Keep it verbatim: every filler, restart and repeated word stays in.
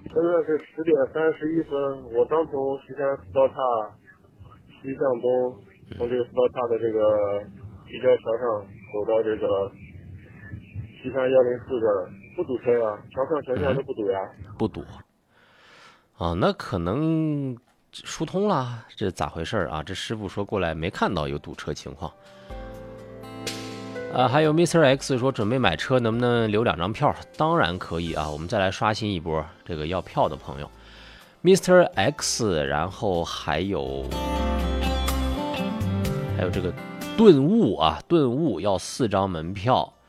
现在是十点三十一分，我刚从西山四道岔西向东，从这个四道岔的这个立交桥上走到这个西山幺零四这儿，不堵车呀，桥上桥下都不堵呀， 嗯、不堵。啊，那可能疏通了，这咋回事啊？这师傅说过来没看到有堵车情况。啊，还有 Mister X 说准备买车，能不能留两张票？当然可以啊，我们再来刷新一波这个要票的朋友。Mister X， 然后还有还有这个顿悟啊，顿悟要四张门票。